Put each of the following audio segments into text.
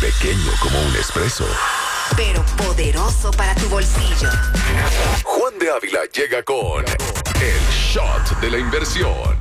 Pequeño como un espresso, pero poderoso para tu bolsillo. Juan de Ávila llega con el shot de la inversión.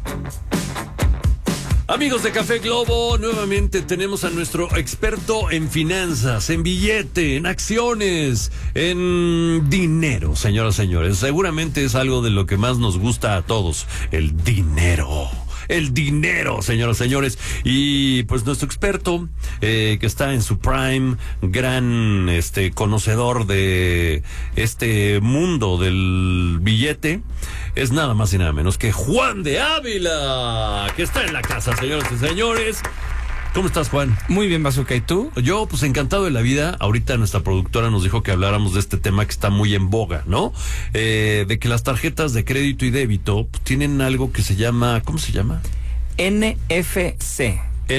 Amigos de Café Globo, nuevamente tenemos a nuestro experto en finanzas, en billete, en acciones, en dinero, señoras y señores. Seguramente es algo de lo que más nos gusta a todos, el dinero. El dinero, señoras y señores. Y pues nuestro experto, que está en su prime, gran conocedor de este mundo del billete, es nada más y nada menos que Juan de Ávila, que está en la casa, señoras y señores. ¿Cómo estás, Juan? Muy bien, Bazooka. ¿Y tú? Yo, pues encantado de la vida. Ahorita nuestra productora nos dijo que habláramos de este tema que está muy en boga, ¿no? De que las tarjetas de crédito y débito pues, tienen algo que se llama... ¿Cómo se llama? NFC.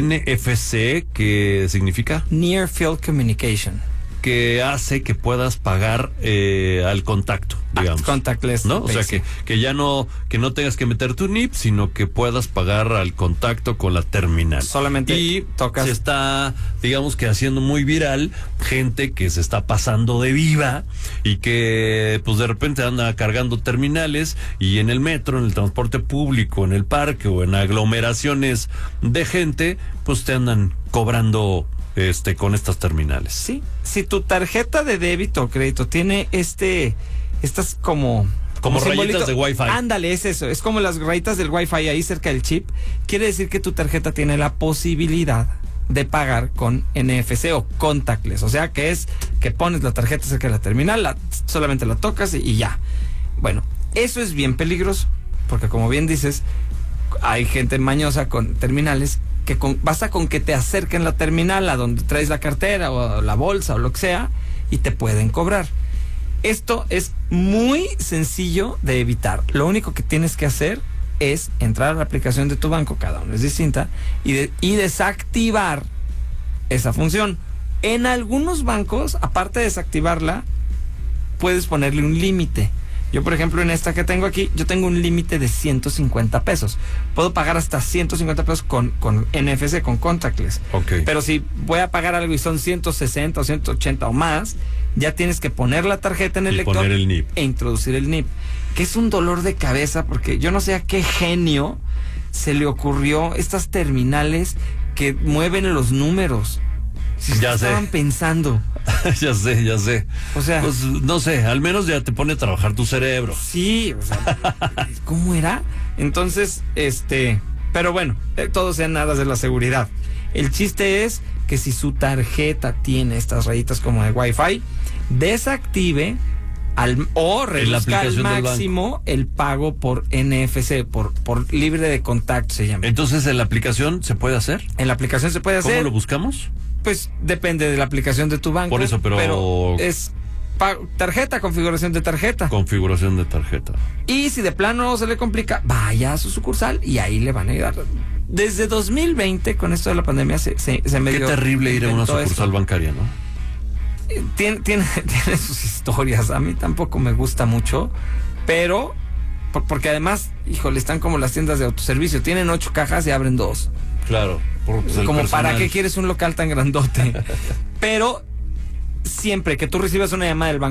NFC, ¿qué significa? Near Field Communication. Que hace que puedas pagar al contacto, digamos. Contactless. ¿No? O sea, que ya no tengas que meter tu NIP, sino que puedas pagar al contacto con la terminal. Solamente y tocas. Se está, digamos que haciendo muy viral, gente que se está pasando de viva y que pues de repente anda cargando terminales y en el metro, en el transporte público, en el parque o en aglomeraciones de gente, pues te andan cobrando con estas terminales. Sí, si tu tarjeta de débito o crédito tiene estas como rayitas de Wi-Fi. Ándale, es eso, es como las rayitas del Wi-Fi ahí cerca del chip. Quiere decir que tu tarjeta tiene la posibilidad de pagar con NFC o contactless, o sea que es que pones la tarjeta cerca de la terminal, solamente la tocas y ya. Bueno, eso es bien peligroso, porque como bien dices, hay gente mañosa con terminales que basta con que te acerquen la terminal a donde traes la cartera o la bolsa o lo que sea y te pueden cobrar. Esto es muy sencillo de evitar. Lo único que tienes que hacer es entrar a la aplicación de tu banco, cada uno es distinta, y desactivar esa función. En algunos bancos, aparte de desactivarla, puedes ponerle un límite. Yo, por ejemplo, en esta que tengo aquí, yo tengo un límite de 150 pesos. Puedo pagar hasta 150 pesos con NFC, con contactless. Okay. Pero si voy a pagar algo y son 160 o 180 o más, ya tienes que poner la tarjeta en el lector poner el NIP. E introducir el NIP. Que es un dolor de cabeza porque yo no sé a qué genio se le ocurrió estas terminales que mueven los números. Si ya sé. Estaban pensando. Ya sé. O sea, pues no sé, al menos ya te pone a trabajar tu cerebro. Sí, o sea, ¿cómo era? Entonces, pero bueno, todo sea en aras de la seguridad. El chiste es que si su tarjeta tiene estas rayitas como de Wi-Fi, desactive o reduzca al máximo el pago por NFC, por libre de contacto se llama. Entonces, ¿en la aplicación se puede hacer? En la aplicación se puede hacer. ¿Cómo lo buscamos? Pues depende de la aplicación de tu banco. Por eso, pero es tarjeta, configuración de tarjeta. Configuración de tarjeta. Y si de plano se le complica, vaya a su sucursal y ahí le van a ayudar. Desde 2020, con esto de la pandemia, se medio... Qué terrible ir a una sucursal bancaria, ¿no? Tiene sus historias. A mí tampoco me gusta mucho, pero... Porque además, híjole, están como las tiendas de autoservicio. Tienen 8 cajas y abren 2. Claro. Como para qué quieres un local tan grandote. Pero siempre que tú recibas una llamada del banco